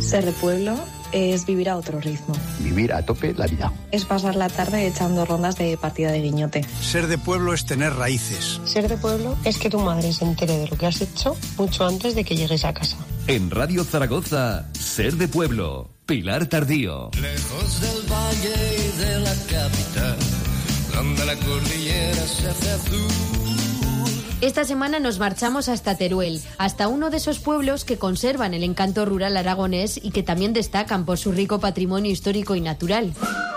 Ser de pueblo es vivir a otro ritmo. Vivir a tope la vida. Es pasar la tarde echando rondas de partida de guiñote. Ser de pueblo es tener raíces. Ser de pueblo es que tu madre se entere de lo que has hecho mucho antes de que llegues a casa. En Radio Zaragoza, Ser de pueblo, Pilar Tardío. Lejos del valle y de la capital, donde la cordillera se hace azul. Esta semana nos marchamos hasta Teruel, hasta uno de esos pueblos que conservan el encanto rural aragonés y que también destacan por su rico patrimonio histórico y natural.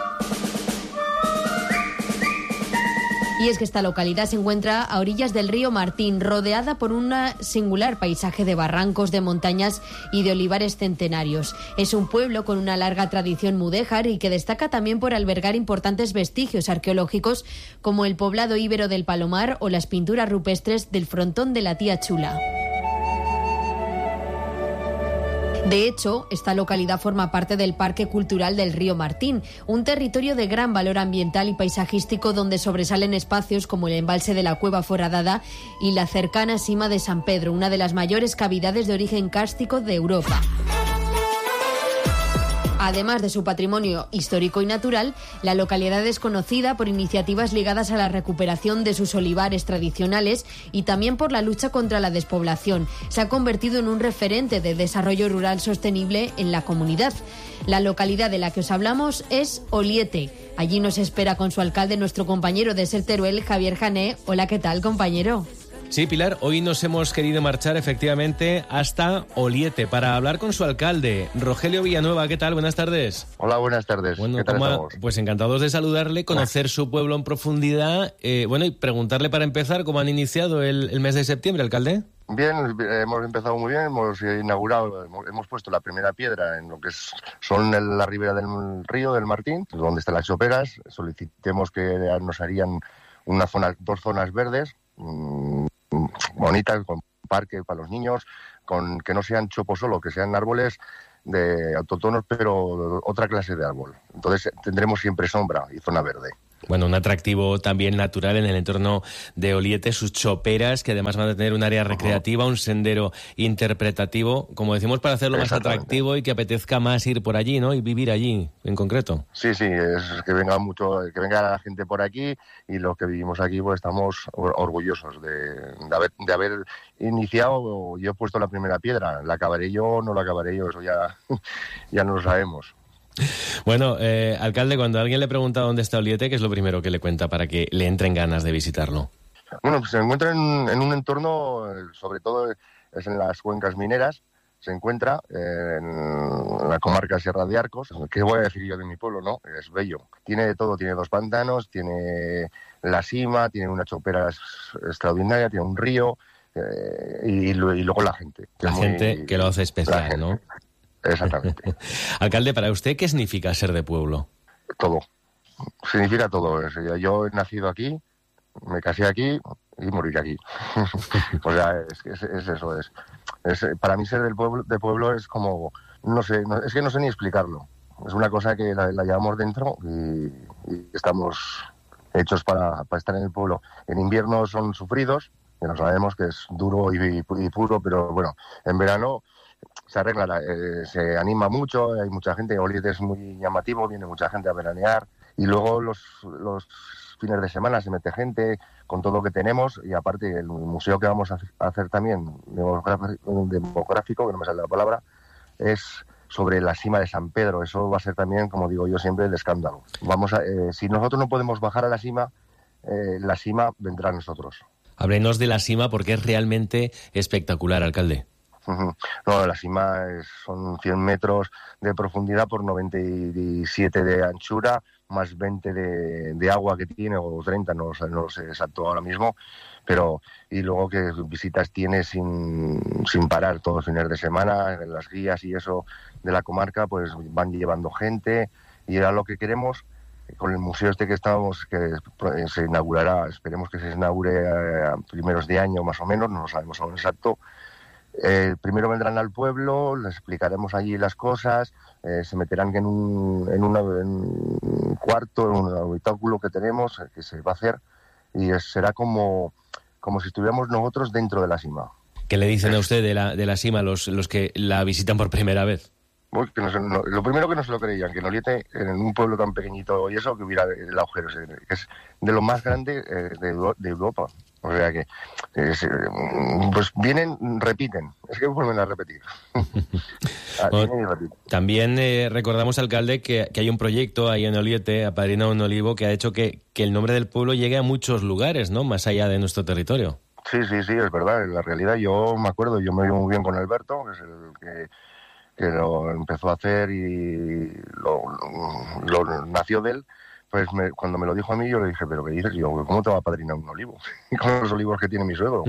Y es que esta localidad se encuentra a orillas del río Martín, rodeada por un singular paisaje de barrancos, de montañas y de olivares centenarios. Es un pueblo con una larga tradición mudéjar y que destaca también por albergar importantes vestigios arqueológicos como el poblado íbero del Palomar o las pinturas rupestres del frontón de la Tía Chula. De hecho, esta localidad forma parte del Parque Cultural del Río Martín, un territorio de gran valor ambiental y paisajístico donde sobresalen espacios como el embalse de la Cueva Foradada y la cercana Sima de San Pedro, una de las mayores cavidades de origen kárstico de Europa. Además de su patrimonio histórico y natural, la localidad es conocida por iniciativas ligadas a la recuperación de sus olivares tradicionales y también por la lucha contra la despoblación. Se ha convertido en un referente de desarrollo rural sostenible en la comunidad. La localidad de la que os hablamos es Oliete. Allí nos espera con su alcalde nuestro compañero de Ser Teruel, Javier Jané. Hola, ¿qué tal, compañero? Sí, Pilar, hoy nos hemos querido marchar efectivamente hasta Oliete para hablar con su alcalde, Rogelio Villanueva. ¿Qué tal? Buenas tardes. Hola, buenas tardes. Bueno, ¿qué tal estamos? Pues encantados de saludarle, conocer su pueblo en profundidad. Y preguntarle para empezar cómo han iniciado el mes de septiembre, alcalde. Bien, hemos empezado muy bien, hemos inaugurado, hemos puesto la primera piedra en lo que son la ribera del río del Martín, donde están las choperas. Solicitemos que nos harían dos zonas verdes, bonitas, con parque para los niños, con que no sean chopos solo, que sean árboles de autóctonos, pero otra clase de árbol. Entonces tendremos siempre sombra y zona verde. Bueno, un atractivo también natural en el entorno de Oliete, sus choperas, que además van a tener un área recreativa, un sendero interpretativo, como decimos, para hacerlo más atractivo y que apetezca más ir por allí, ¿no? Y vivir allí, en concreto. Sí, es que venga la gente por aquí, y los que vivimos aquí pues estamos orgullosos de haber iniciado. Yo he puesto la primera piedra, la acabaré yo o no la acabaré yo, eso ya no lo sabemos. Bueno, alcalde, cuando alguien le pregunta dónde está Oliete, ¿qué es lo primero que le cuenta para que le entren ganas de visitarlo? Bueno, pues se encuentra en un entorno, sobre todo es en las cuencas mineras, se encuentra en la comarca Sierra de Arcos. ¿Qué voy a decir yo de mi pueblo, no? Es bello. Tiene de todo, tiene 2 pantanos, tiene la Sima, tiene una chopera extraordinaria, tiene un río, y luego la gente. La gente que lo hace especial, ¿no? Exactamente. Alcalde, para usted, ¿qué significa ser de pueblo? Todo. Significa todo. Yo he nacido aquí, me casé aquí y moriré aquí. O sea, es eso. Para mí ser de pueblo es como, no sé, es que no sé ni explicarlo. Es una cosa que la llevamos dentro y estamos hechos para estar en el pueblo. En invierno son sufridos, que no sabemos que es duro y puro, pero bueno, en verano se arregla, se anima mucho, hay mucha gente. Oliete es muy llamativo, viene mucha gente a veranear, y luego los fines de semana se mete gente con todo lo que tenemos, y aparte el museo que vamos a hacer también, demográfico, que no me sale la palabra, es sobre la Sima de San Pedro. Eso va a ser también, como digo yo siempre, el escándalo. Si nosotros no podemos bajar a la Sima vendrá a nosotros. Háblenos de la Sima, porque es realmente espectacular, alcalde. No, la Sima son 100 metros de profundidad por 97 de anchura, más 20 de agua que tiene, o 30, no sé exacto ahora mismo, pero y luego que visitas tiene sin parar todos los fines de semana. En las guías y eso de la comarca pues van llevando gente, y era lo que queremos con el museo que estamos, que se inaugurará, esperemos que se inaugure a primeros de año más o menos, no lo sabemos aún exacto. Primero vendrán al pueblo, les explicaremos allí las cosas, se meterán en un cuarto, en un habitáculo que tenemos, que se va a hacer, y será como si estuviéramos nosotros dentro de la Sima. ¿Qué le dicen a usted de la Sima los que la visitan por primera vez? Lo primero que no se lo creían, que en Oliete, en un pueblo tan pequeñito y eso, que hubiera el agujero, que es de lo más grande de Europa. O sea que, pues vienen, repiten. Es que vuelven a repetir. Vienen y repiten. También recordamos, alcalde, que hay un proyecto ahí en Oliete, Apadrina un Olivo, que ha hecho que el nombre del pueblo llegue a muchos lugares, ¿no? Más allá de nuestro territorio. Sí, es verdad. En la realidad yo me acuerdo, yo me llevo muy bien con Alberto, que es el que lo empezó a hacer y lo nació de él. Pues cuando me lo dijo a mí, yo le dije, ¿pero qué dices? Y yo, ¿cómo te va a apadrinar un olivo? Con los olivos que tiene mi suegro.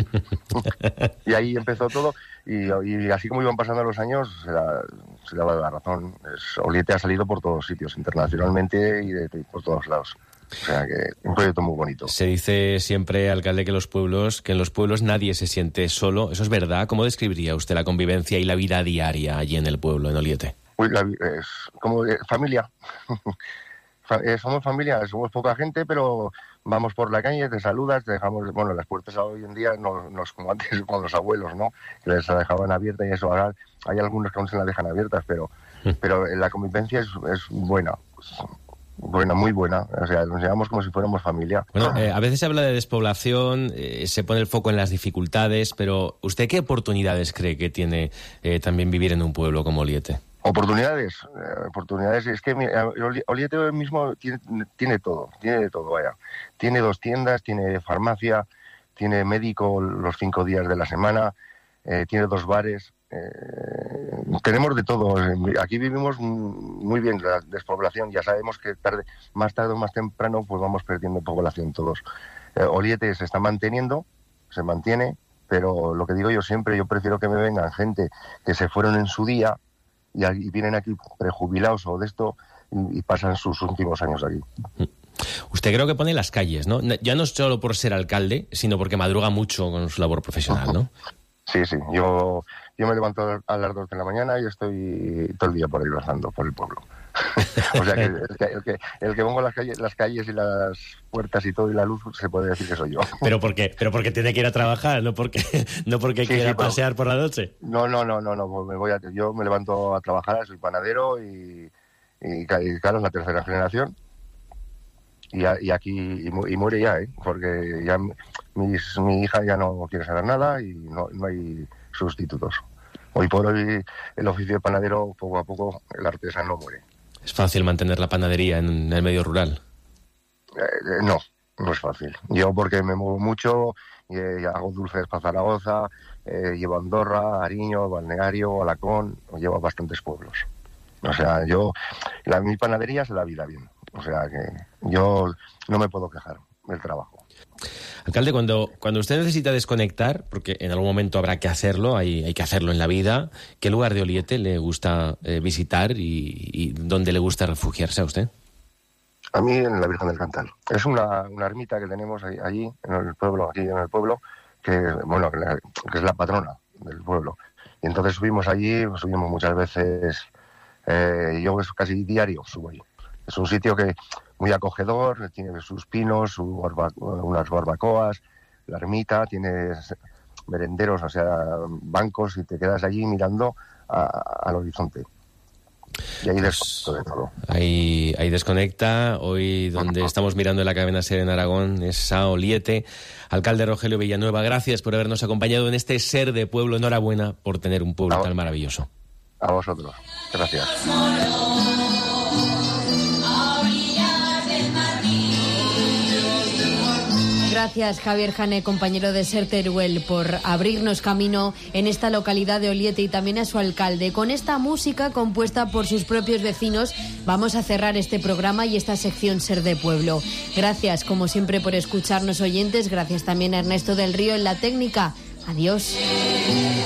Y ahí empezó todo, y así como iban pasando los años, se daba la razón. Oliete ha salido por todos sitios, internacionalmente y por todos lados. O sea que un proyecto muy bonito. Se dice siempre, alcalde, que en los pueblos nadie se siente solo. ¿Eso es verdad? ¿Cómo describiría usted la convivencia y la vida diaria allí en el pueblo, en Oliete? Es como familia. Somos familia, somos poca gente, pero vamos por la calle, te saludas, te dejamos, bueno, las puertas hoy en día no es como antes con los abuelos, ¿no? Que les dejaban abiertas y eso. Ahora hay algunos que aún se las dejan abiertas, pero la convivencia es buena. Buena, muy buena. O sea, nos llevamos como si fuéramos familia. Bueno, a veces se habla de despoblación, se pone el foco en las dificultades, pero ¿usted qué oportunidades cree que tiene también vivir en un pueblo como Oliete? Oportunidades, es que Oliete hoy mismo tiene todo, vaya. Tiene 2 tiendas, tiene farmacia, tiene médico los 5 días de la semana, tiene 2 bares, tenemos de todo. Aquí vivimos muy bien la despoblación, ya sabemos que más tarde o más temprano pues vamos perdiendo población todos. Oliete se está manteniendo, se mantiene, pero lo que digo yo siempre, yo prefiero que me vengan gente que se fueron en su día y vienen aquí prejubilados o de esto y pasan sus últimos años aquí. Usted creo que pone las calles, ¿no? Ya no solo por ser alcalde, sino porque madruga mucho con su labor profesional, ¿no? Sí. Yo me levanto a las 2 de la mañana y estoy todo el día por ahí bajando por el pueblo. O sea que el que pongo las calles y las puertas y todo y la luz, se puede decir que soy yo. Pero porque tiene que ir a trabajar, no porque quiera pasear por la noche. No, pues yo me levanto a trabajar, soy panadero y claro, es la 3ª generación. Y aquí muere ya, porque ya mi hija ya no quiere saber nada y no hay sustitutos. Hoy por hoy el oficio de panadero, poco a poco, el artesano muere. ¿Es fácil mantener la panadería en el medio rural? No es fácil. Yo porque me muevo mucho, hago dulces para Zaragoza, llevo Andorra, Ariño, Balneario, Alacón, llevo a bastantes pueblos. O sea, mi panadería se da vida bien. O sea que yo no me puedo quejar del trabajo. Alcalde, cuando usted necesita desconectar, porque en algún momento habrá que hacerlo, hay que hacerlo en la vida, ¿qué lugar de Oliete le gusta visitar y dónde le gusta refugiarse a usted? A mí en la Virgen del Cantal. Es una ermita que tenemos allí en el pueblo, que es la patrona del pueblo. Y entonces subimos muchas veces, yo casi diario subo allí. Es un sitio que muy acogedor, tiene sus pinos, unas barbacoas, la ermita, tiene merenderos, o sea, bancos, y te quedas allí mirando al horizonte. Y ahí desconecto de todo. Ahí desconecta. Hoy donde estamos mirando la cadena SER en Aragón es a Oliete. Alcalde Rogelio Villanueva, gracias por habernos acompañado en este Ser de Pueblo. Enhorabuena por tener un pueblo tan maravilloso. A vosotros. Gracias. Gracias, Javier Jane, compañero de SER Teruel, por abrirnos camino en esta localidad de Oliete y también a su alcalde. Con esta música compuesta por sus propios vecinos vamos a cerrar este programa y esta sección Ser de Pueblo. Gracias, como siempre, por escucharnos, oyentes. Gracias también a Ernesto del Río en la técnica. Adiós.